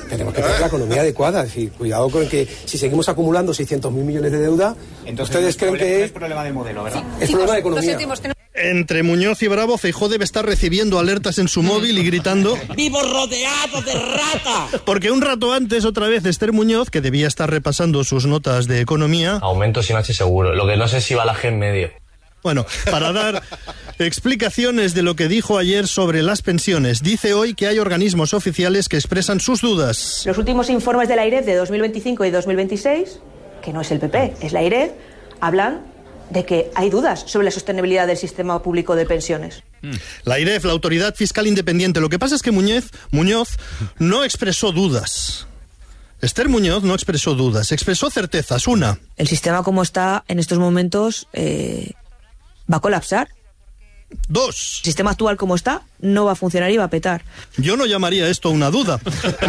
tenemos que tener la economía adecuada. Es decir, cuidado con que si seguimos acumulando 600.000 millones de deuda, entonces ustedes creen que es problema de modelo, ¿verdad? Es problema de economía. Entre Muñoz y Bravo, Feijóo debe estar recibiendo alertas en su móvil y gritando: ¡vivo rodeado de rata! Porque un rato antes, otra vez, Esther Muñoz, que debía estar repasando sus notas de economía... Aumento sin H seguro, lo que no sé si va la G en medio. Bueno, para dar explicaciones de lo que dijo ayer sobre las pensiones, dice hoy que hay organismos oficiales que expresan sus dudas. Los últimos informes de la AIREF de 2025 y 2026, que no es el PP, es la AIREF, hablan de que hay dudas sobre la sostenibilidad del sistema público de pensiones. La AIREF, la Autoridad Fiscal Independiente. Lo que pasa es que Muñoz no expresó dudas. Esther Muñoz no expresó dudas, expresó certezas. Una: el sistema como está en estos momentos va a colapsar. Dos: el sistema actual como está no va a funcionar y va a petar. Yo no llamaría esto una duda.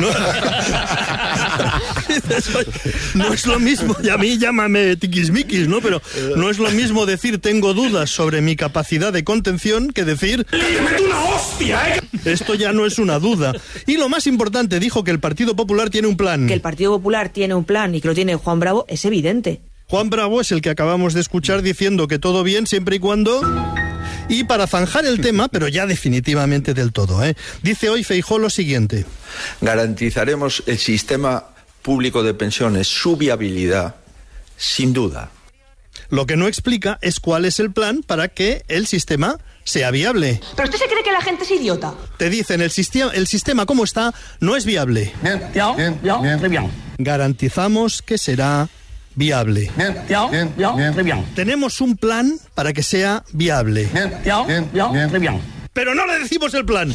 No es lo mismo, y a mí llámame tiquismiquis, ¿no? Pero no es lo mismo decir tengo dudas sobre mi capacidad de contención que decir ¡te meto una hostia, eh! Esto ya no es una duda. Y lo más importante, dijo que el Partido Popular tiene un plan. Que el Partido Popular tiene un plan y que lo tiene Juan Bravo es evidente. Juan Bravo es el que acabamos de escuchar diciendo que todo bien siempre y cuando... Y para zanjar el tema, pero ya definitivamente del todo, dice hoy Feijóo lo siguiente: garantizaremos el sistema público de pensiones, su viabilidad, sin duda. Lo que no explica es cuál es el plan para que el sistema sea viable. ¿Pero usted se cree que la gente es idiota? Te dicen, el sistema como está no es viable. Bien. Garantizamos que será viable. Bien. Tenemos un plan para que sea viable. Bien. Pero no le decimos el plan.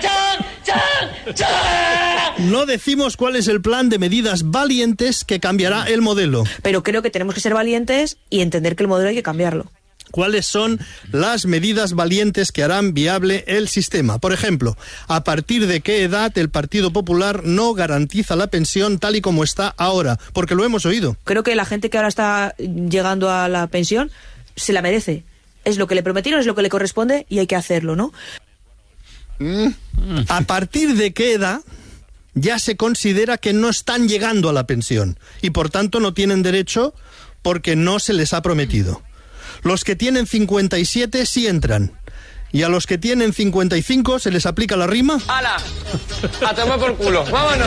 No decimos cuál es el plan de medidas valientes que cambiará el modelo. Pero creo que tenemos que ser valientes y entender que el modelo hay que cambiarlo. ¿Cuáles son las medidas valientes que harán viable el sistema? Por ejemplo, ¿a partir de qué edad el Partido Popular no garantiza la pensión tal y como está ahora? Porque lo hemos oído. Creo que la gente que ahora está llegando a la pensión se la merece. Es lo que le prometieron, es lo que le corresponde y hay que hacerlo, ¿no? ¿A partir de qué edad ya se considera que no están llegando a la pensión y por tanto no tienen derecho porque no se les ha prometido? Los que tienen 57 sí entran. ¿Y a los que tienen 55 se les aplica la rima? ¡Hala! ¡A tomar por culo! ¡Vámonos!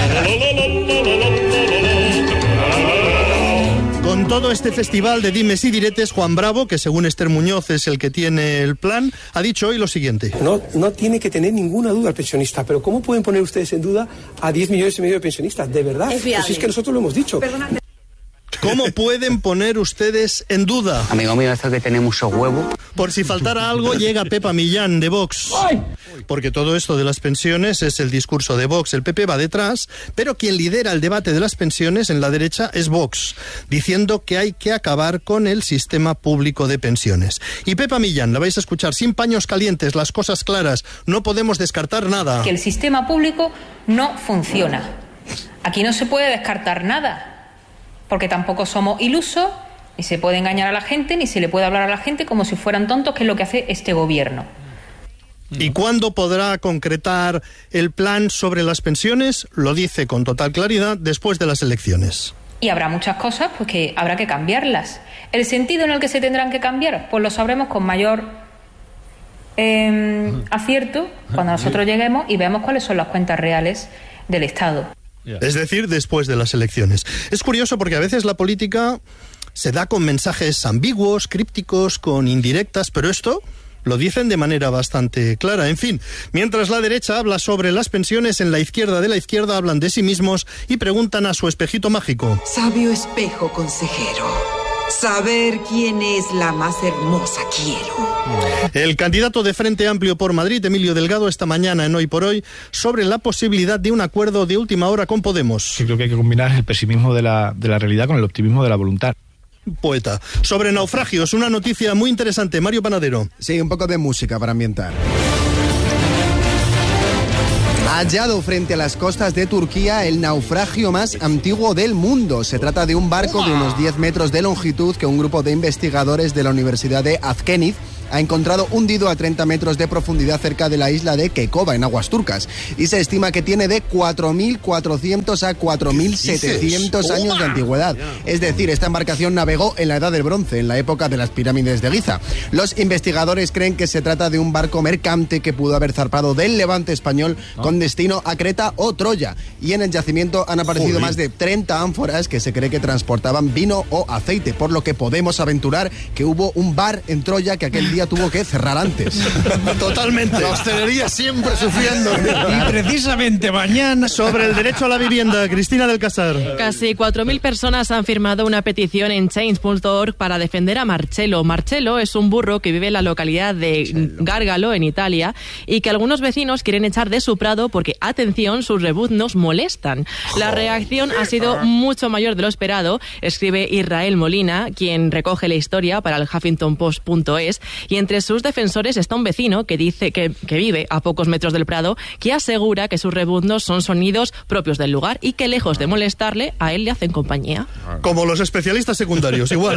Con todo este festival de dimes y diretes, Juan Bravo, que según Esther Muñoz es el que tiene el plan, ha dicho hoy lo siguiente. No tiene que tener ninguna duda el pensionista, pero ¿cómo pueden poner ustedes en duda a 10 millones y medio de pensionistas? De verdad. Es viable. Pues es que nosotros lo hemos dicho. Perdona. ¿Cómo pueden poner ustedes en duda? Amigo mío, esto que tiene mucho huevo. Por si faltara algo, llega Pepa Millán, de Vox. Porque todo esto de las pensiones es el discurso de Vox. El PP va detrás, pero quien lidera el debate de las pensiones en la derecha es Vox, diciendo que hay que acabar con el sistema público de pensiones. Y Pepa Millán, la vais a escuchar sin paños calientes, las cosas claras, no podemos descartar nada. Que el sistema público no funciona. Aquí no se puede descartar nada. Porque tampoco somos ilusos, ni se puede engañar a la gente, ni se le puede hablar a la gente como si fueran tontos, que es lo que hace este gobierno. ¿Y cuándo podrá concretar el plan sobre las pensiones? Lo dice con total claridad después de las elecciones. Y habrá muchas cosas pues que habrá que cambiarlas. ¿El sentido en el que se tendrán que cambiar? Pues lo sabremos con mayor acierto cuando nosotros lleguemos y veamos cuáles son las cuentas reales del Estado. Es decir, después de las elecciones. Es curioso porque a veces la política se da con mensajes ambiguos, crípticos, con indirectas, pero esto lo dicen de manera bastante clara. En fin, mientras la derecha habla sobre las pensiones, en la izquierda de la izquierda hablan de sí mismos y preguntan a su espejito mágico. Sabio espejo consejero, saber quién es la más hermosa quiero. El candidato de Frente Amplio por Madrid, Emilio Delgado, esta mañana en Hoy por Hoy, sobre la posibilidad de un acuerdo de última hora con Podemos. Creo que hay que combinar el pesimismo de la realidad con el optimismo de la voluntad. Poeta. Sobre naufragios, una noticia muy interesante. Mario Panadero. Sí, un poco de música para ambientar. Hallado frente a las costas de Turquía el naufragio más antiguo del mundo. Se trata de un barco de unos 10 metros de longitud que un grupo de investigadores de la Universidad de Azkenith ha encontrado hundido a 30 metros de profundidad cerca de la isla de Kekova, en aguas turcas, y se estima que tiene de 4.400 a 4.700 años de antigüedad. Es decir, esta embarcación navegó en la Edad del Bronce, en la época de las pirámides de Giza. Los investigadores creen que se trata de un barco mercante que pudo haber zarpado del Levante español con destino a Creta o Troya. Y en el yacimiento han aparecido más de 30 ánforas que se cree que transportaban vino o aceite, por lo que podemos aventurar que hubo un bar en Troya que aquel día tuvo que cerrar antes. Totalmente. La hostelería siempre sufriendo. Y precisamente mañana... Sobre el derecho a la vivienda, Cristina del Casar. Casi 4.000 personas han firmado una petición en change.org para defender a Marcello. Marcello es un burro que vive en la localidad de Gárgalo, en Italia, y que algunos vecinos quieren echar de su prado porque, atención, sus rebuznos molestan. La reacción ha sido mucho mayor de lo esperado, escribe Israel Molina, quien recoge la historia para el HuffingtonPost.es, y entre sus defensores está un vecino que dice que vive a pocos metros del prado, que asegura que sus rebuznos son sonidos propios del lugar y que, lejos de molestarle, a él le hacen compañía. Como los especialistas secundarios, igual.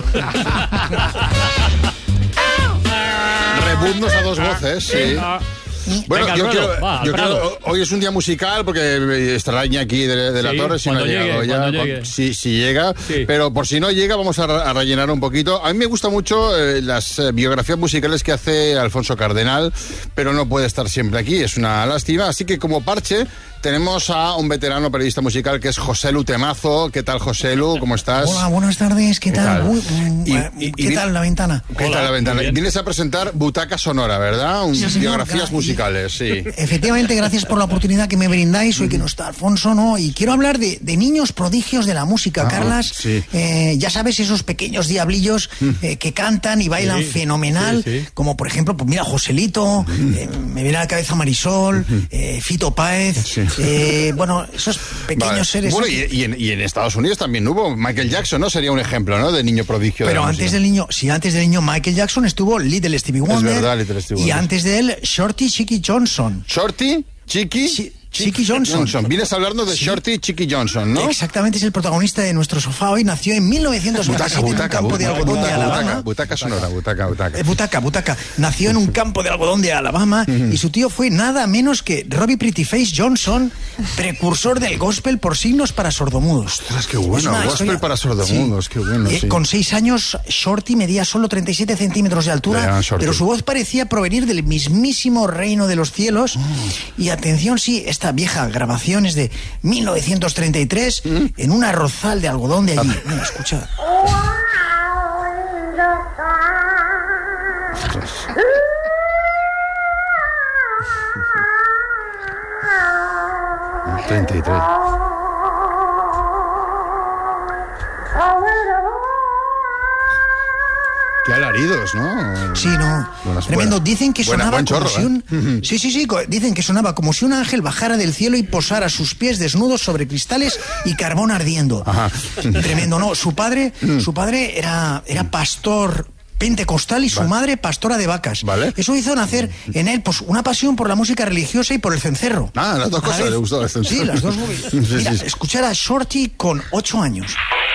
Rebuznos a dos voces, sí. Bueno, venga, yo creo hoy es un día musical porque estará Iñaki de la Torre, si no ha llegado ya. Si llega, pero por si no llega vamos a rellenar un poquito. A mí me gusta mucho las biografías musicales que hace Alfonso Cardenal, pero no puede estar siempre aquí, es una lástima. Así que como parche tenemos a un veterano periodista musical que es José Lu Temazo. ¿Qué tal, José Lu? ¿Cómo estás? Hola, buenas tardes. ¿Qué tal? ¿Qué tal la ventana? ¿Qué tal la ventana? Y vienes a presentar Butaca Sonora, ¿verdad? Biografías musicales, sí. Efectivamente, gracias por la oportunidad que me brindáis. Hoy que no está Alfonso, ¿no? Y quiero hablar de niños prodigios de la música, Carlas. Sí. Ya sabes, esos pequeños diablillos que cantan y bailan fenomenal. Como, por ejemplo, pues mira, Joselito, me viene a la cabeza Marisol, Fito Páez... bueno, esos pequeños seres... Bueno, y en Estados Unidos también hubo Michael Jackson, ¿no? Sería un ejemplo, ¿no? De niño prodigio. Pero antes del niño Michael Jackson estuvo Little Stevie Wonder. Es verdad, Little Stevie Wonder. Y antes de él, Shorty Chicky Johnson. ¿Shorty? ¿Chicky? Chicky Johnson. Vienes hablando de Shorty Chicky Johnson, ¿no? Exactamente, es el protagonista de nuestro sofá hoy. Nació en 1927 en un campo de algodón de Alabama. Butaca sonora, butaca. Butaca. Nació en un campo de algodón de Alabama y su tío fue nada menos que Robbie Prettyface Johnson, precursor del gospel por signos para sordomudos. Ostras, qué bueno, gospel para sordomudos, qué bueno. Con 6 años, Shorty medía solo 37 centímetros de altura, pero su voz parecía provenir del mismísimo reino de los cielos. Y atención, esta vieja grabación es de 1933 en un arrozal de algodón de allí. Mira, escucha. 33. Qué alaridos, ¿no? Sí, no. Tremendo. Dicen que sonaba como si un... Sí. Dicen que sonaba como si un ángel bajara del cielo y posara sus pies desnudos sobre cristales y carbón ardiendo. Ajá. Tremendo, ¿no? Su padre era pastor pentecostal y su madre pastora de vacas. ¿Vale? Eso hizo nacer en él pues una pasión por la música religiosa y por el cencerro. Las dos cosas le gustó el cencerro. Sí, las dos. Mira, escuchar a Shorty con 8 años.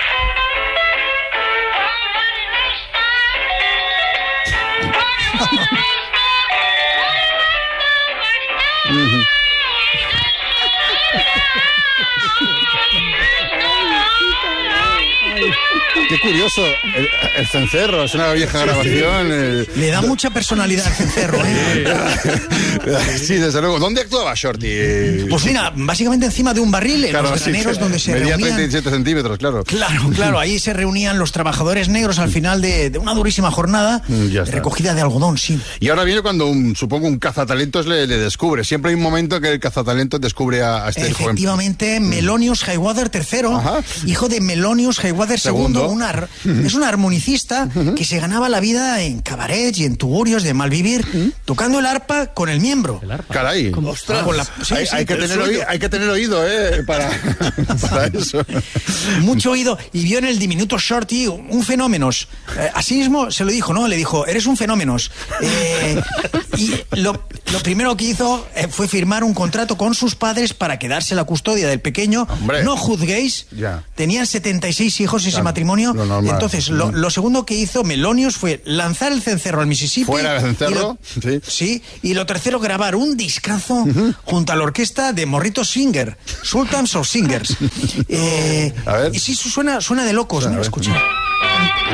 Qué curioso, el cencerro, es una vieja grabación. Le da mucha personalidad al cencerro, Sí, desde luego. ¿Dónde actuaba Shorty? Pues mira, básicamente encima de un barril, en los graneros donde se reunían... Medía 37 centímetros, claro. Claro, ahí se reunían los trabajadores negros al final de una durísima jornada de recogida de algodón, sí. Y ahora viene cuando, supongo, un cazatalentos le descubre. Siempre hay un momento que el cazatalentos descubre a este joven. Efectivamente, Melonius Highwater III, hijo de Melonius Highwater II, es un armonicista que se ganaba la vida en cabarets y en tugurios de malvivir, tocando el arpa con el miembro. Caray. Ostras, hay que tener oído, para eso. Mucho oído. Y vio en el diminuto Shorty un fenómeno. Así mismo se lo dijo, ¿no? Le dijo, eres un fenómeno. Y lo primero que hizo fue firmar un contrato con sus padres para quedarse la custodia del pequeño. Hombre. No juzguéis. Tenían 76 hijos ese matrimonio. matrimonio. Entonces, lo segundo que hizo Melonius fue lanzar el cencerro al Mississippi. ¿Fuera del cencerro? Sí. Y lo tercero, grabar un discazo junto a la orquesta de Morrito Singer, Sultans of Singers. A ver. Y sí, suena de locos, ¿no? Escucha.